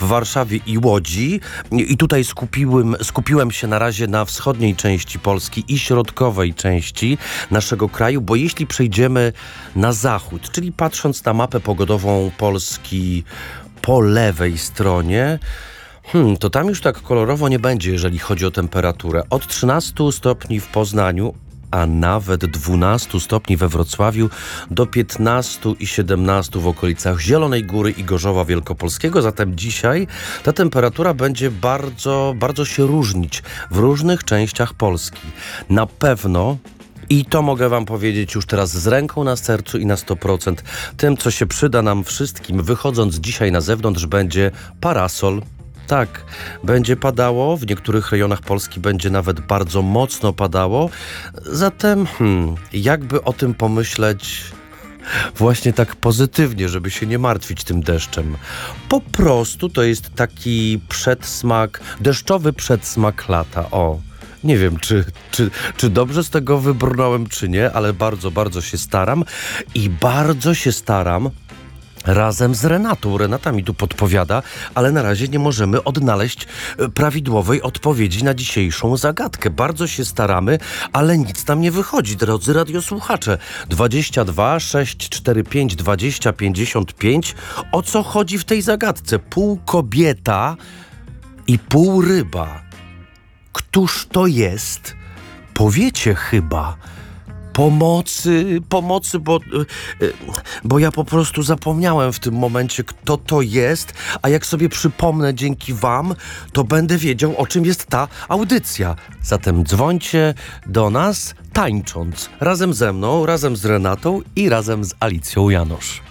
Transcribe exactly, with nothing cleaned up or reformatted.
w Warszawie i Łodzi. I tutaj skupiłem, skupiłem się na razie na wschodniej części Polski i środkowej części naszego kraju, bo jeśli przejdziemy na zachód, czyli patrząc na mapę pogodową Polski po lewej stronie, Hmm, to tam już tak kolorowo nie będzie, jeżeli chodzi o temperaturę. Od trzynastu stopni w Poznaniu, a nawet dwunastu stopni we Wrocławiu, do piętnastu i siedemnastu w okolicach Zielonej Góry i Gorzowa Wielkopolskiego. Zatem dzisiaj ta temperatura będzie bardzo, bardzo się różnić w różnych częściach Polski. Na pewno, i to mogę wam powiedzieć już teraz z ręką na sercu i na sto procent, tym, co się przyda nam wszystkim, wychodząc dzisiaj na zewnątrz, będzie parasol. Tak, będzie padało, w niektórych rejonach Polski będzie nawet bardzo mocno padało. Zatem, hmm, jakby o tym pomyśleć właśnie tak pozytywnie, żeby się nie martwić tym deszczem. Po prostu to jest taki przedsmak, deszczowy przedsmak lata, o. Nie wiem, czy, czy, czy dobrze z tego wybrnąłem, czy nie, ale bardzo, bardzo się staram i bardzo się staram razem z Renatą. Renata mi tu podpowiada, ale na razie nie możemy odnaleźć prawidłowej odpowiedzi na dzisiejszą zagadkę. Bardzo się staramy, ale nic nam nie wychodzi, drodzy radiosłuchacze. dwadzieścia dwa sześć cztery pięć dwadzieścia pięćdziesiąt pięć. O co chodzi w tej zagadce? Pół kobieta i pół ryba. Któż to jest? Powiecie chyba. Pomocy, pomocy, bo, bo ja po prostu zapomniałem w tym momencie, kto to jest, a jak sobie przypomnę dzięki wam, to będę wiedział, o czym jest ta audycja. Zatem dzwońcie do nas tańcząc, razem ze mną, razem z Renatą i razem z Alicją Janosz.